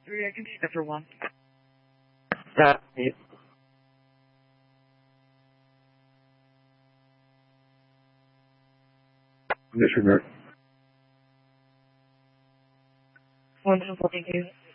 3, I can take that for 1. Copy. Disregard. 1, 2, 4, thank you.